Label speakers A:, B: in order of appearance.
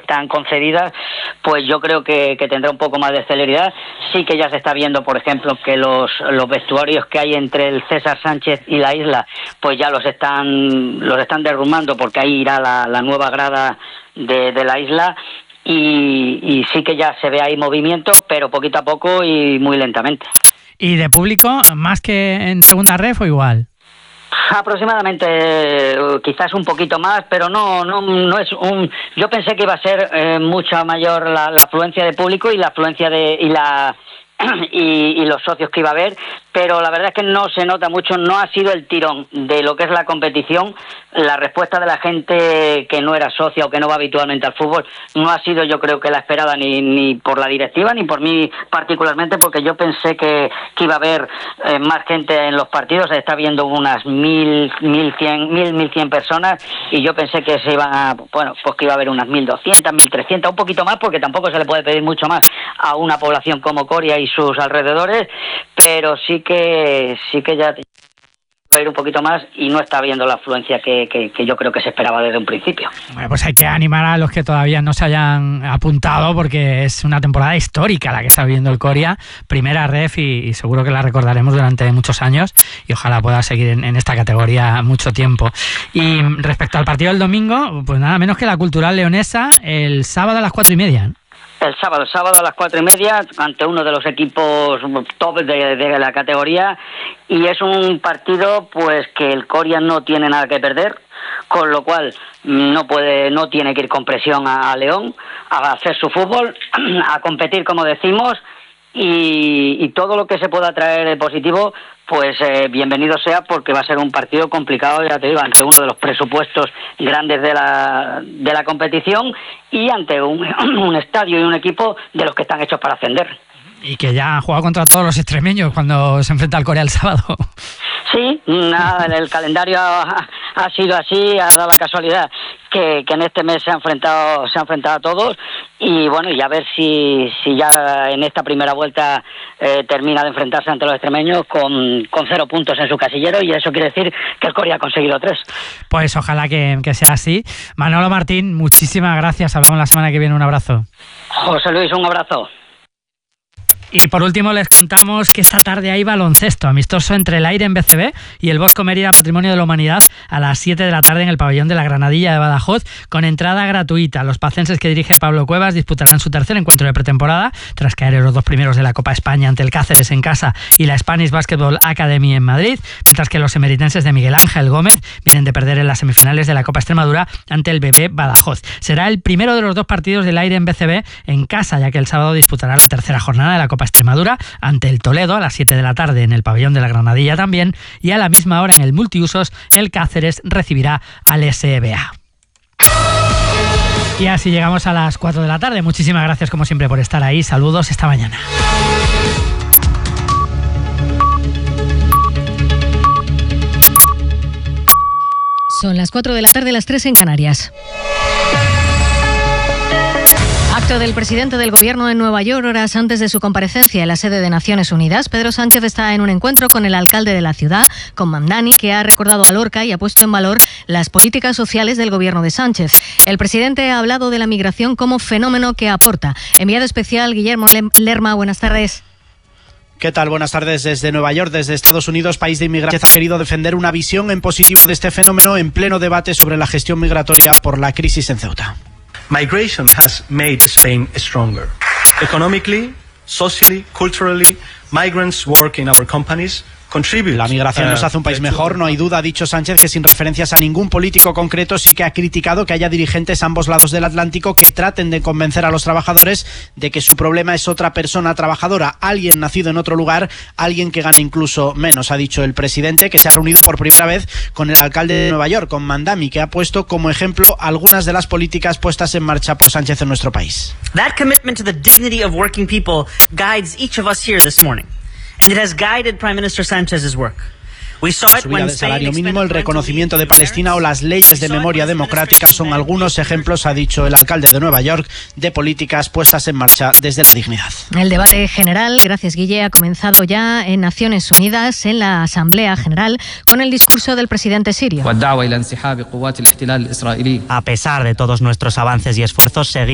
A: están concedidas, pues yo creo que tendrá un poco más de celeridad. Sí que ya se está viendo, por ejemplo, que los vestuarios que hay entre el César Sánchez y la isla, pues ya los están derrumbando, porque ahí irá la nueva grada de la isla. Y sí que ya se ve ahí movimiento, pero poquito a poco y muy lentamente.
B: ¿Y de público, más que en segunda ref o igual?
A: Aproximadamente, quizás un poquito más, pero no es un... Yo pensé que iba a ser mucha mayor la afluencia de público y la afluencia y los socios que iba a haber, pero la verdad es que no se nota mucho, no ha sido el tirón de lo que es la competición. La respuesta de la gente que no era socia o que no va habitualmente al fútbol no ha sido, yo creo, que la esperada ni por la directiva ni por mí particularmente, porque yo pensé que iba a haber más gente en los partidos. Se está viendo unas 1.100 personas, y yo pensé que se iban a, pues que iba a haber unas 1.200, 1.300, un poquito más, porque tampoco se le puede pedir mucho más a una población como Coria y sus alrededores, pero sí que ya va a ir un poquito más, y no está viendo la afluencia que yo creo que se esperaba desde un principio.
B: Bueno, pues hay que animar a los que todavía no se hayan apuntado, porque es una temporada histórica la que está viviendo el Coria, primera ref, y seguro que la recordaremos durante muchos años, y ojalá pueda seguir en esta categoría mucho tiempo. Y respecto al partido del domingo, pues nada menos que la Cultural Leonesa el sábado a las 4:30.
A: El sábado a las 4:30, ante uno de los equipos top de la categoría, y es un partido pues que el Coria no tiene nada que perder, con lo cual no tiene que ir con presión a León, a hacer su fútbol, a competir, como decimos, y todo lo que se pueda traer de positivo, pues bienvenido sea, porque va a ser un partido complicado, ya te digo, ante uno de los presupuestos grandes de la competición, y ante un estadio y un equipo de los que están hechos para ascender.
B: Y que ya ha jugado contra todos los extremeños cuando se enfrenta al Coria el sábado. Sí,
A: nada, el calendario ha sido así, ha dado la casualidad que en este mes se ha enfrentado a todos, y bueno, y a ver si ya en esta primera vuelta termina de enfrentarse ante los extremeños con 0 puntos en su casillero, y eso quiere decir que el Coria ha conseguido 3.
B: Pues ojalá que sea así. Manolo Martín, muchísimas gracias, hablamos la semana que viene, un abrazo.
A: José Luis, un abrazo.
B: Y por último les contamos que esta tarde hay baloncesto amistoso entre el Aire en BCB y el Bosco Mérida Patrimonio de la Humanidad a las 7 de la tarde en el pabellón de la Granadilla de Badajoz, con entrada gratuita. Los pacenses que dirige Pablo Cuevas disputarán su tercer encuentro de pretemporada tras caer en los 2 primeros de la Copa España ante el Cáceres en casa y la Spanish Basketball Academy en Madrid, mientras que los emeritenses de Miguel Ángel Gómez vienen de perder en las semifinales de la Copa Extremadura ante el BB Badajoz. Será el primero de los 2 partidos del Aire en BCB en casa, ya que el sábado disputará la tercera jornada de la Copa Extremadura ante el Toledo a las 7 de la tarde en el pabellón de la Granadilla también, y a la misma hora en el multiusos el Cáceres recibirá al SBA. Y así llegamos a las 4 de la tarde. Muchísimas gracias como siempre por estar ahí. Saludos, esta mañana.
C: Son las 4 de la tarde, las 3 en Canarias. Acto del presidente del Gobierno en Nueva York horas antes de su comparecencia en la sede de Naciones Unidas. Pedro Sánchez está en un encuentro con el alcalde de la ciudad, con Mamdani, que ha recordado a Lorca y ha puesto en valor las políticas sociales del Gobierno de Sánchez. El presidente ha hablado de la migración como fenómeno que aporta. Enviado especial Guillermo Lerma, buenas tardes.
D: ¿Qué tal? Buenas tardes desde Nueva York, desde Estados Unidos, país de inmigración. Ha querido defender una visión en positivo de este fenómeno en pleno debate sobre la gestión migratoria por la crisis en Ceuta.
E: Migration has made Spain stronger. Economically, socially, culturally, migrants work in our companies.
D: La migración nos hace un país mejor, no hay duda, ha dicho Sánchez, que sin referencias a ningún político concreto sí que ha criticado que haya dirigentes a ambos lados del Atlántico que traten de convencer a los trabajadores de que su problema es otra persona trabajadora, alguien nacido en otro lugar, alguien que gana incluso menos, ha dicho el presidente, que se ha reunido por primera vez con el alcalde de Nueva York, con Mamdani, que ha puesto como ejemplo algunas de las políticas puestas en marcha por Sánchez en nuestro país.
F: That commitment to the dignity of working people guides each of us here this morning. And it has guided Prime Minister Sanchez's work.
D: La subida del salario mínimo, el reconocimiento de Palestina o las leyes de memoria democrática son algunos ejemplos, ha dicho el alcalde de Nueva York, de políticas puestas en marcha desde la dignidad.
C: El debate general, gracias Guille, ha comenzado ya en Naciones Unidas, en la Asamblea General, con el discurso del presidente sirio.
G: A pesar de todos nuestros avances y esfuerzos, seguimos